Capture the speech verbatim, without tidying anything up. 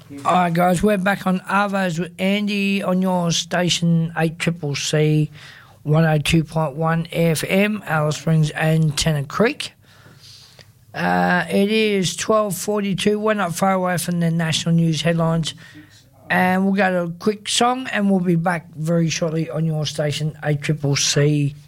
Alright guys, we're back on Arvos with Andy on your station eight C C C one oh two point one F M, Alice Springs and Tennant Creek. Uh, it is twelve forty-two. We're not far away from the national news headlines, and we'll go to a quick song and we'll be back very shortly on your station eight C C C.